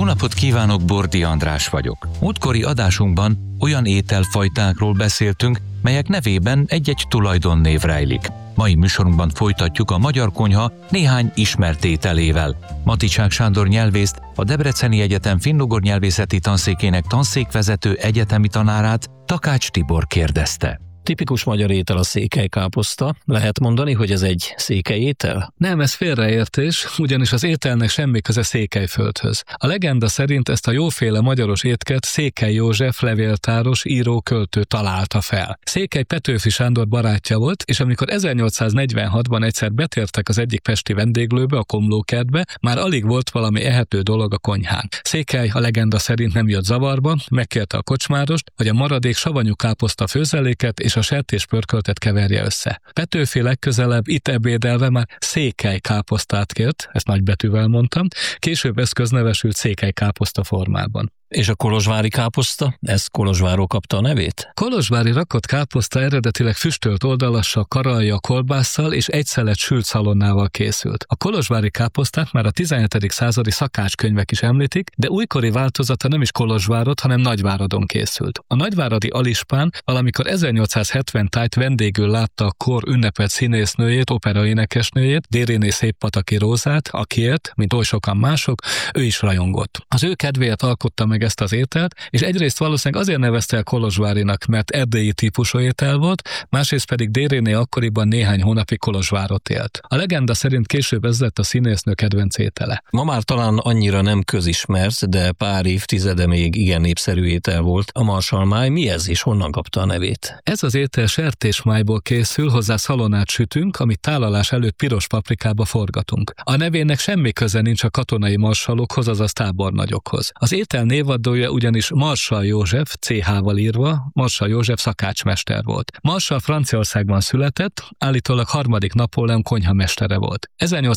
napot kívánok, Bordi András vagyok. Múltkori adásunkban olyan ételfajtákról beszéltünk, melyek nevében egy-egy tulajdonnév rejlik. Mai műsorunkban folytatjuk a Magyar Konyha néhány ismert ételével. Maticsák Sándor nyelvészt, a Debreceni Egyetem finnugor nyelvészeti tanszékének tanszékvezető egyetemi tanárát, Takács Tibor kérdezte. Tipikus magyar étel a székelykáposzta. Lehet mondani, hogy ez egy székelyétel? Nem, ez félreértés, ugyanis az ételnek semmi köze Székelyföldhöz. A legenda szerint ezt a jóféle magyaros étket Székely József levéltáros, író, költő találta fel. Székely Petőfi Sándor barátja volt, és amikor 1846-ban egyszer betértek az egyik pesti vendéglőbe, a Komlókertbe, már alig volt valami ehető dolog a konyhán. Székely a legenda szerint nem jött zavarba, megkérte a kocsmárost, hogy a maradék savanyú káposzta főzeléket és a sertéspörköltet keverje össze. Petőfi legközelebb itt ebédelve már székelykáposztát kért, ezt nagybetűvel mondtam, később ez köznevesült székelykáposzta formában. És a kolozsvári káposzta? Ez Kolozsvárról kapta a nevét? Kolozsvári rakott káposzta eredetileg füstölt oldalassal, karalja, kolbásszal és egy szelet sült szalonnával készült. A kolozsvári káposztát már a 17. századi szakácskönyvek is említik, de újkori változata nem is Kolozsvárod, hanem Nagyváradon készült. A nagyváradi Alispán valamikor 1870 tájt vendégül látta a kor ünnepelt színésznőjét, operaénekesnőjét, Déréné Széppataki Rózát, akiért, mint oly sokan mások, ő is rajongott. Az ő kedvéért alkotta meg ezt az ételt, és egyrészt valószínűleg azért nevezte el Kolozsvárinak, mert erdélyi típusú étel volt, másrészt pedig Déréné akkoriban néhány hónapig Kolozsvárot élt. A legenda szerint később ez lett a színésznő kedvenc étele. Ma már talán annyira nem közismert, de pár évtizede még igen népszerű étel volt. A marsalmáj mi ez, és honnan kapta a nevét? Ez az étel sertésmájból készül, hozzá szalonnát sütünk, amit tálalás előtt piros paprikába forgatunk. A nevének semmi köze nincs a katonai marsalokhoz, azaz tábornagyokhoz. Az étel névadója ugyanis Marsal József, CH-val írva, Marsal József szakácsmester volt. Marsal Franciaországban született, állítólag harmadik Napóleon konyhamestere volt.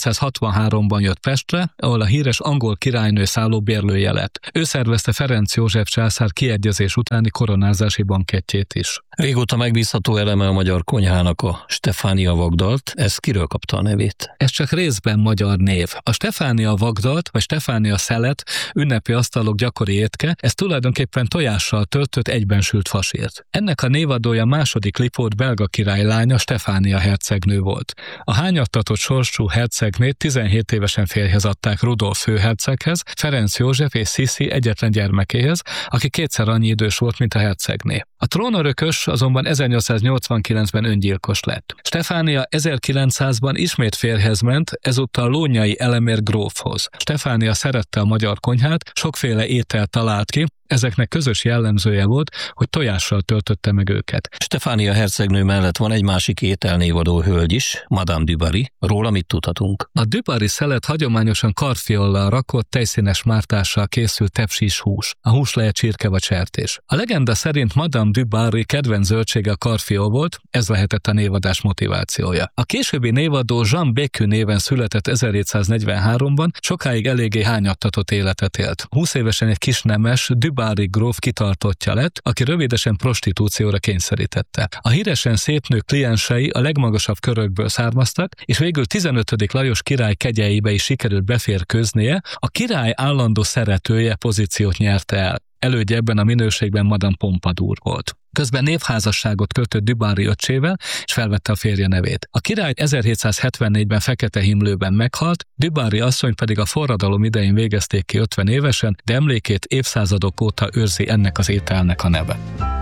1863-ban jött Pestre, ahol a híres angol királynő szálló bérlője lett. Ő szervezte Ferenc József császár kiegyezés utáni koronázási bankettjét is. Régóta megbízható eleme a magyar konyhának a Stefánia Vagdalt. Ez kiről kapta a nevét? Ez csak részben magyar név. A Stefánia Vagdalt, vagy Stefánia szelet, ünnepi asztalok gyakori étke, ez tulajdonképpen tojással töltött egyben sült fasírt. Ennek a névadója második Lipót belga királylánya, Stefánia hercegnő volt. A hányattatott sorsú hercegnét 17 évesen férjhez adták Rudolf főherceghez, Ferenc József és Sziszi egyetlen gyermekéhez, aki kétszer annyi idős volt, mint a hercegné. A trónörökös azonban 1889-ben öngyilkos lett. Stefánia 1900-ban ismét férjhez ment, ezúttal Lónyai Elemér grófhoz. Stefánia szerette a magyar konyhát, sokféle ételt talált ki, ezeknek közös jellemzője volt, hogy tojással töltötte meg őket. Stefánia hercegnő mellett van egy másik ételnévadó hölgy is, Madame du Barry. Róla mit tudhatunk? A du Barry szelet hagyományosan karfiollal rakott, tejszínes mártással készült tepsis hús. A hús lehet csirke vagy sertés. A legenda szerint Madame du Barry kedvenc zöldsége a karfiol volt, ez lehetett a névadás motivációja. A későbbi névadó Jean Bécu néven született 1743-ban, sokáig eléggé hányattatott életet élt. 20 évesen egy kisnemes du Barry gróf kitartottja lett, aki rövidesen prostitúcióra kényszerítette. A híresen szép nők kliensei a legmagasabb körökből származtak, és végül 15. Lajos király kegyeibe is sikerült beférkőznie, a király állandó szeretője pozíciót nyerte el. Elődje ebben a minőségben Madame Pompadour volt. Közben névházasságot kötött du Barry öccsével, és felvette a férje nevét. A király 1774-ben Fekete Himlőben meghalt, du Barry asszony pedig a forradalom idején végezték ki 50 évesen, de emlékét évszázadok óta őrzi ennek az ételnek a neve.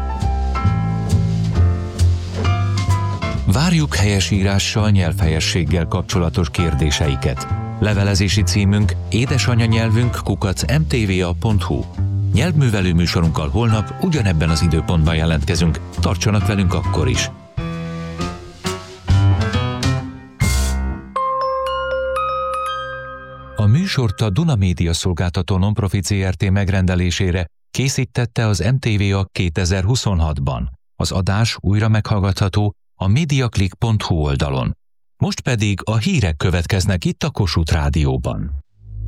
Várjuk helyesírással, nyelvhelyességgel kapcsolatos kérdéseiket. Levelezési címünk édesanyanyelvünk@mtva.hu. Nyelvművelő műsorunkkal holnap ugyanebben az időpontban jelentkezünk. Tartsanak velünk akkor is! A műsort a Duna Média Szolgáltató Nonprofit Zrt. Megrendelésére készítette az MTVA 2026-ban. Az adás újra meghallgatható a mediaclick.hu oldalon. Most pedig a hírek következnek itt a Kossuth Rádióban.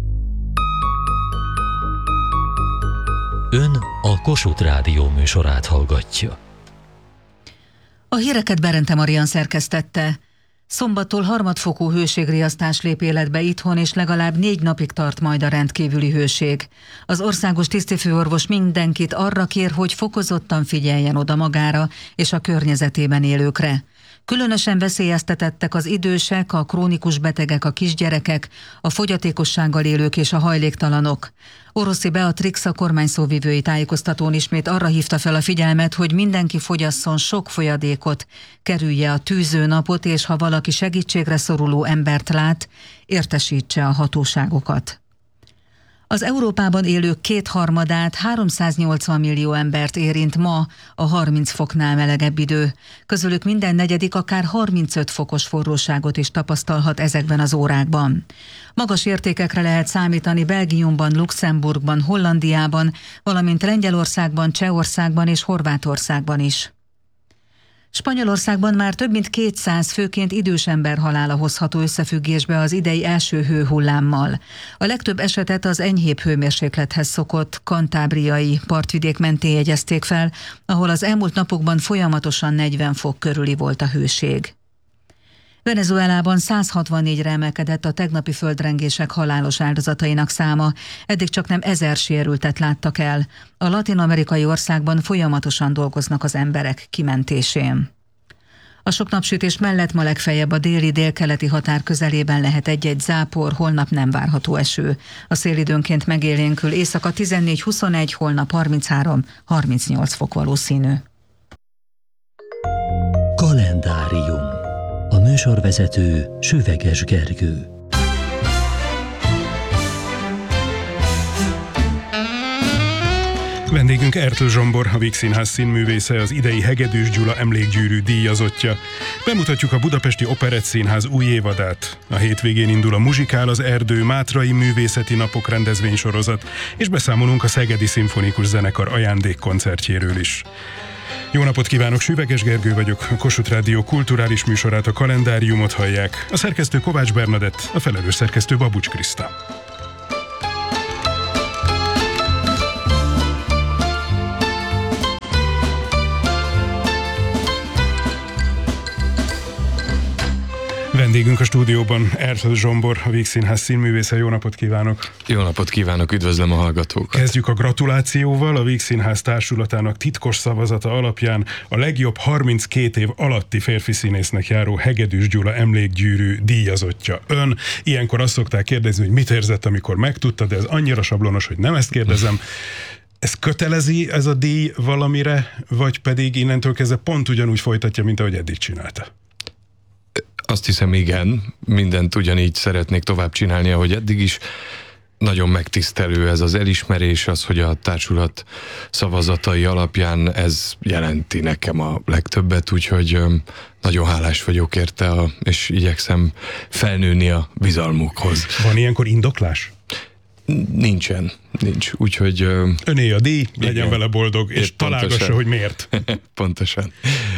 Ön a Kossuth Rádió műsorát hallgatja. A híreket Berente Marian szerkesztette. Szombattól harmadfokú hőségriasztás lép életbe itthon, és legalább 4 napig tart majd a rendkívüli hőség. Az országos tisztifőorvos mindenkit arra kér, hogy fokozottan figyeljen oda magára és a környezetében élőkre. Különösen veszélyeztetettek az idősek, a krónikus betegek, a kisgyerekek, a fogyatékossággal élők és a hajléktalanok. Oroszi Beatrix, a kormányszóvivői tájékoztatón ismét arra hívta fel a figyelmet, hogy mindenki fogyasszon sok folyadékot, kerülje a tűzőnapot, és ha valaki segítségre szoruló embert lát, értesítse a hatóságokat. Az Európában élők 2/3, 380 millió embert érint ma a 30 foknál melegebb idő. Közülük minden negyedik akár 35 fokos forróságot is tapasztalhat ezekben az órákban. Magas értékekre lehet számítani Belgiumban, Luxemburgban, Hollandiában, valamint Lengyelországban, Csehországban és Horvátországban is. Spanyolországban már több mint 200 főként idős ember halála hozható összefüggésbe az idei első hőhullámmal. A legtöbb esetet az enyhébb hőmérséklethez szokott kantábriai partvidék mentén jegyezték fel, ahol az elmúlt napokban folyamatosan 40 fok körüli volt a hőség. Venezuelában 164-re emelkedett a tegnapi földrengések halálos áldozatainak száma, eddig csak nem 1000 sérültet láttak el. A latin-amerikai országban folyamatosan dolgoznak az emberek kimentésén. A sok napsütés mellett ma legfeljebb a déli-délkeleti határ közelében lehet egy-egy zápor, holnap nem várható eső. A szél időnként megélénkül, éjszaka 14-21, holnap 33-38 fok valószínű. Kalendárium. A műsorvezető Süveges Gergő. Vendégünk Ertl Zsombor, a Víg Színház színművésze, az idei Hegedűs Gyula emlékgyűrű díjazottja. Bemutatjuk a Budapesti Operett Színház új évadát. A hétvégén indul a Muzsikál az Erdő Mátrai Művészeti Napok rendezvénysorozat, és beszámolunk a Szegedi Szimfonikus Zenekar ajándékkoncertjéről is. Jó napot kívánok, Süveges Gergő vagyok, a Kossuth Rádió kulturális műsorát, a Kalendáriumot hallják. A szerkesztő Kovács Bernadett, a felelős szerkesztő Babucs Kriszta. Vendégünk a stúdióban Ertl Zsombor, a Víg Színház színművésze. Jó napot kívánok! Jó napot kívánok, üdvözlöm a hallgatókat! Kezdjük a gratulációval. A Víg Színház társulatának titkos szavazata alapján a legjobb 32 év alatti férfi színésznek járó Hegedűs Gyula emlékgyűrű díjazottja ön. Ilyenkor azt szokták kérdezni, hogy mit érzett, amikor megtudta, de ez annyira sablonos, hogy nem ezt kérdezem. Ez kötelezi ez a díj valamire, vagy pedig innentől kezdve pont ugyanúgy folytatja, mint ahogy eddig csinálta? Azt hiszem, igen, mindent ugyanígy szeretnék tovább csinálni, ahogy eddig is. Nagyon megtisztelő ez az elismerés, az, hogy a társulat szavazatai alapján ez jelenti nekem a legtöbbet, úgyhogy nagyon hálás vagyok érte, és igyekszem felnőni a bizalmukhoz. Van ilyenkor indoklás? Nincs. Úgyhogy... Öné a díj, legyen vele boldog, és találgassa, hogy miért. Pontosan.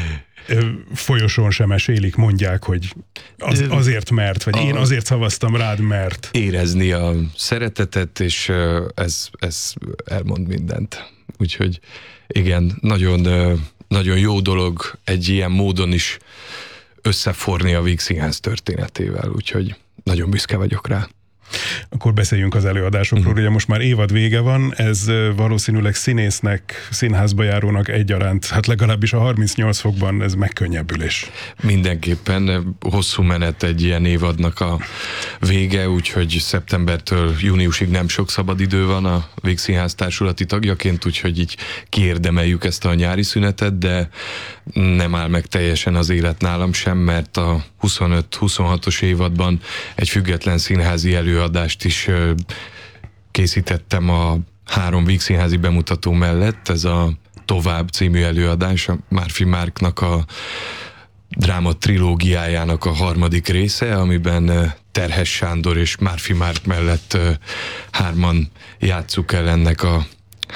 Folyosón sem esélik, mondják, hogy azért mert, vagy én azért szavaztam rád, mert... Érezni a szeretetet, és ez elmond mindent. Úgyhogy igen, nagyon jó dolog egy ilyen módon is összeforni a Víg Színház történetével, úgyhogy nagyon büszke vagyok rá. Akkor beszéljünk az előadásokról. Ugye most már évad vége van, ez valószínűleg színésznek, színházba járónak egyaránt, hát legalábbis a 38 fokban ez megkönnyebbülés. Mindenképpen hosszú menet egy ilyen évadnak a vége, úgyhogy szeptembertől júniusig nem sok szabad idő van a Víg Színház társulati tagjaként, úgyhogy így kiérdemeljük ezt a nyári szünetet, de nem áll meg teljesen az élet nálam sem, mert a 25-26-os évadban egy független színházi előadást is készítettem a 3 Víg Színházi bemutató mellett. Ez a Tovább című előadás, a Márfi Márknak a dráma trilógiájának a 3. része, amiben Terhes Sándor és Márfi Márk mellett 3-an játsszuk el ennek a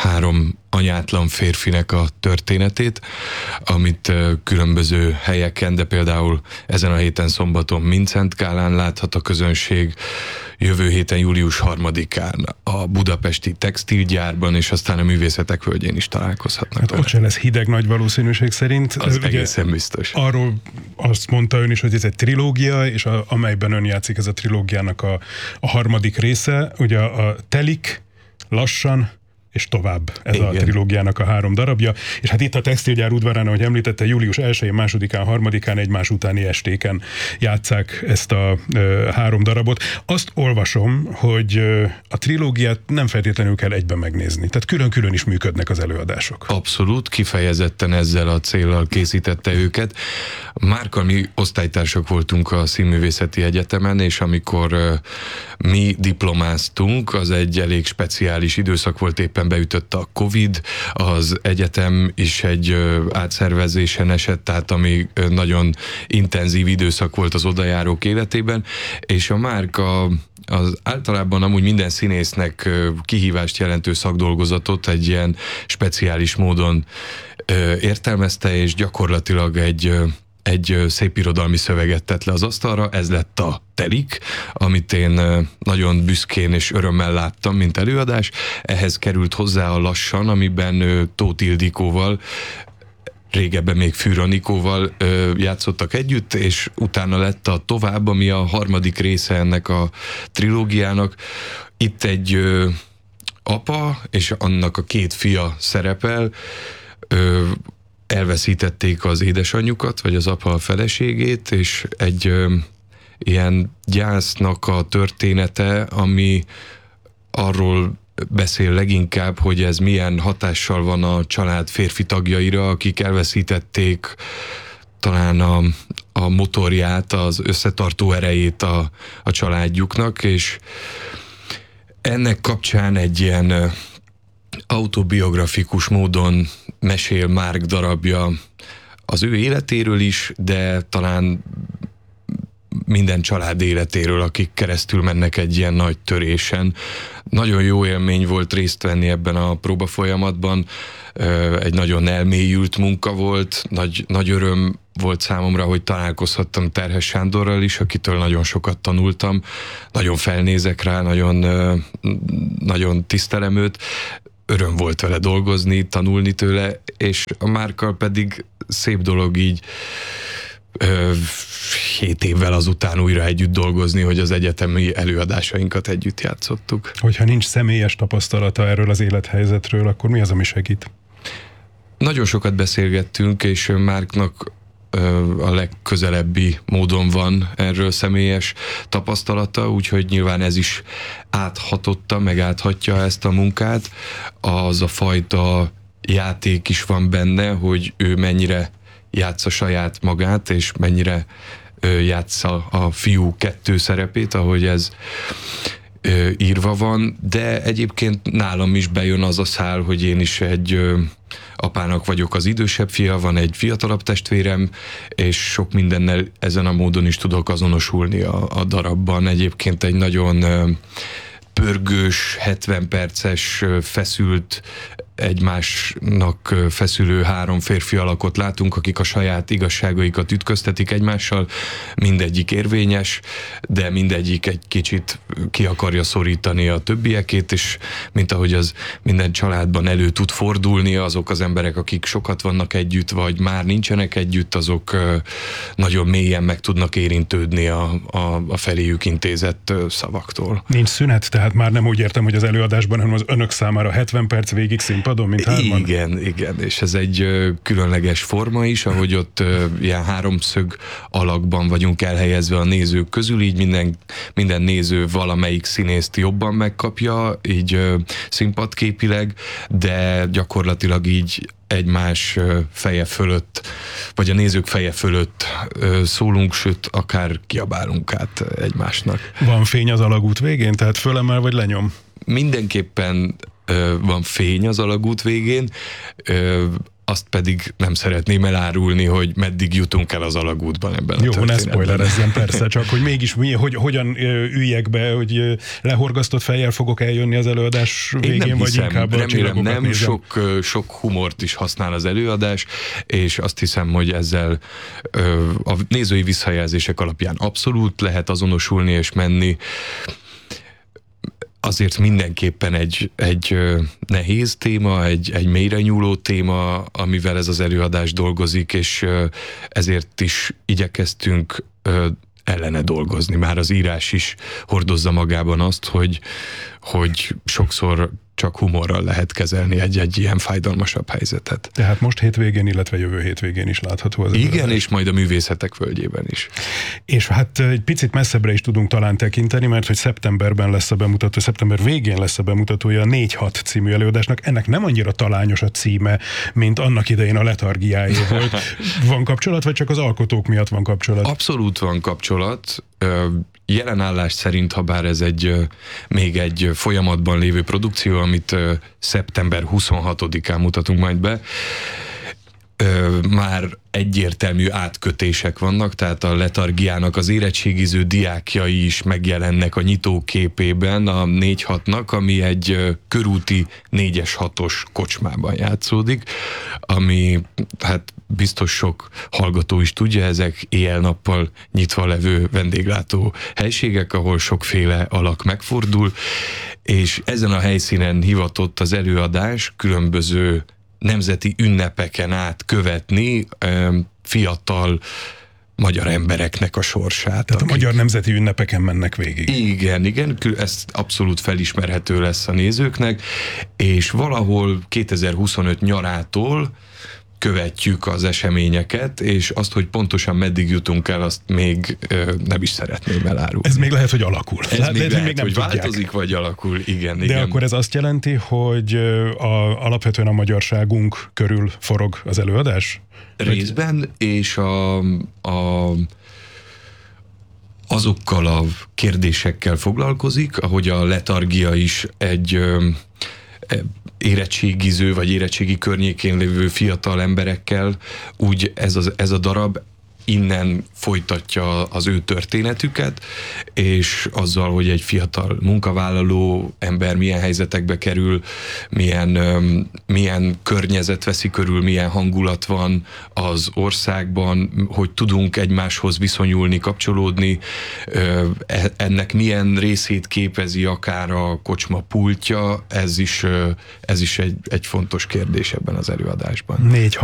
3 anyátlan férfinek a történetét, amit különböző helyeken, de például ezen a héten szombaton Mindszentkálán láthat a közönség, jövő héten július 3-án a budapesti textilgyárban, és aztán a Művészetek Völgyén is találkozhatnak. Hát ott se lesz hideg nagy valószínűség szerint. Az egészen biztos. Arról azt mondta ön is, hogy ez egy trilógia, és amelyben ön játszik, ez a trilógiának a harmadik része, ugye a Telik, Lassan, és tovább. Ez igen. A trilógiának a 3 darabja. És hát itt a textilgyár udvarán, ahogy említette, július 1-én, 2-án, 3-án egymás utáni estéken játsszák ezt a 3 darabot. Azt olvasom, hogy a trilógiát nem feltétlenül kell egyben megnézni. Tehát külön-külön is működnek az előadások. Abszolút, kifejezetten ezzel a céllal készítette őket. Márkkal mi osztálytársak voltunk a Színművészeti Egyetemen, és amikor mi diplomáztunk, az egy elég speciális időszak volt, éppen beütött a Covid, az egyetem is egy átszervezésen esett, tehát ami nagyon intenzív időszak volt az odajárók életében, és a Márka az általában amúgy minden színésznek kihívást jelentő szakdolgozatot egy ilyen speciális módon értelmezte, és gyakorlatilag egy szépirodalmi szöveget tett le az asztalra, ez lett a Telik, amit én nagyon büszkén és örömmel láttam, mint előadás. Ehhez került hozzá a Lassan, amiben Tóth Ildikóval, régebben még Fűr Anikóval játszottak együtt, és utána lett a Tovább, ami a harmadik része ennek a trilógiának. Itt egy apa és annak a 2 fia szerepel, elveszítették az édesanyjukat, vagy az apa a feleségét, és egy ilyen gyásznak a története, ami arról beszél leginkább, hogy ez milyen hatással van a család férfi tagjaira, akik elveszítették talán a motorját, az összetartó erejét a családjuknak, és ennek kapcsán egy ilyen autobiografikus módon mesél Márk darabja az ő életéről is, de talán minden család életéről, akik keresztül mennek egy ilyen nagy törésen. Nagyon jó élmény volt részt venni ebben a próbafolyamatban, egy nagyon elmélyült munka volt, nagy öröm volt számomra, hogy találkozhattam Terhes Sándorral is, akitől nagyon sokat tanultam, nagyon felnézek rá, nagyon tisztelem őt, öröm volt vele dolgozni, tanulni tőle, és a Márkkal pedig szép dolog így 7 évvel azután újra együtt dolgozni, hogy az egyetemi előadásainkat együtt játszottuk. Hogyha nincs személyes tapasztalata erről az élethelyzetről, akkor mi az, ami segít? Nagyon sokat beszélgettünk, és Márknak a legközelebbi módon van erről személyes tapasztalata, úgyhogy nyilván ez is áthatotta, meg áthatja ezt a munkát. Az a fajta játék is van benne, hogy ő mennyire játsza saját magát, és mennyire játsza a fiú 2 szerepét, ahogy ez írva van, de egyébként nálam is bejön az a szál, hogy én is egy apának vagyok az idősebb fia, van egy fiatalabb testvérem, és sok mindennel ezen a módon is tudok azonosulni a darabban. Egyébként egy nagyon pörgős, 70 perces, feszült, egymásnak feszülő 3 férfi alakot látunk, akik a saját igazságaikat ütköztetik egymással, mindegyik érvényes, de mindegyik egy kicsit ki akarja szorítani a többiekét, és mint ahogy az minden családban elő tud fordulni, azok az emberek, akik sokat vannak együtt, vagy már nincsenek együtt, azok nagyon mélyen meg tudnak érintődni a feléjük intézett szavaktól. Nincs szünet, tehát már nem úgy értem, hogy az előadásban, hanem az önök számára 70 perc végig színpadon, mint 3-an? Igen, és ez egy különleges forma is, ahogy ott ilyen 3-szög alakban vagyunk elhelyezve a nézők közül, így minden néző valamelyik színészt jobban megkapja, így színpadképileg, de gyakorlatilag így egymás feje fölött, vagy a nézők feje fölött szólunk, sőt, akár kiabálunk át egymásnak. Van fény az alagút végén, tehát fölemel vagy lenyom? Mindenképpen van fény az alagút végén. azt pedig nem szeretném elárulni, hogy meddig jutunk el az alagútban ebben a történetben. Jó, ne spoilerezzen persze, csak hogy mégis hogyan üljek be, hogy lehorgasztott fejjel fogok eljönni az előadás végén, Én nem vagy hiszem, inkább a remélem csillagokat nem, nézem. sok humort is használ az előadás, és azt hiszem, hogy ezzel a nézői visszajelzések alapján abszolút lehet azonosulni és menni. Azért mindenképpen egy nehéz téma, egy mélyre nyúló téma, amivel ez az előadás dolgozik, és ezért is igyekeztünk ellene dolgozni. Már az írás is hordozza magában azt, hogy sokszor csak humorral lehet kezelni egy ilyen fájdalmasabb helyzetet. Tehát most hétvégén, illetve jövő hétvégén is látható az Igen, előadás. és majd a Művészetek Völgyében is. És hát egy picit messzebbre is tudunk talán tekinteni, mert hogy szeptemberben lesz a bemutató, szeptember végén lesz a bemutatója a 4-6 című előadásnak. Ennek nem annyira talányos a címe, mint annak idején a Letargiáé volt. Van kapcsolat, vagy csak az alkotók miatt van kapcsolat? Abszolút van kapcsolat. Jelen állás szerint, ha bár ez még egy folyamatban lévő produkció, amit szeptember 26-án mutatunk majd be, már egyértelmű átkötések vannak, tehát a Letargiának az érettségiző diákjai is megjelennek a nyitóképében a 4-6-nak, ami egy körúti 4-6-os kocsmában játszódik, ami hát biztos sok hallgató is tudja, ezek éjjel-nappal nyitva levő vendéglátó helységek, ahol sokféle alak megfordul, és ezen a helyszínen hivatott az előadás különböző nemzeti ünnepeken át követni fiatal magyar embereknek a sorsát. Tehát a magyar nemzeti ünnepeken mennek végig. Igen, ez abszolút felismerhető lesz a nézőknek, és valahol 2025 nyarától követjük az eseményeket, és azt, hogy pontosan meddig jutunk el, azt még nem is szeretném elárulni. Ez még lehet, hogy alakul. Ez még lehet, nem hogy tudják. változik, vagy alakul, igen. De igen. akkor ez azt jelenti, hogy alapvetően a magyarságunk körül forog az előadás? Részben, és azokkal a kérdésekkel foglalkozik, ahogy a Letargia is egy érettségiző, vagy érettségi környékén lévő fiatal emberekkel, úgy ez a darab innen folytatja az ő történetüket, és azzal, hogy egy fiatal munkavállaló ember milyen helyzetekbe kerül, milyen környezet veszi körül, milyen hangulat van az országban, hogy tudunk egymáshoz viszonyulni, kapcsolódni, ennek milyen részét képezi akár a kocsma pultja, ez is egy fontos kérdés ebben az előadásban. 4-6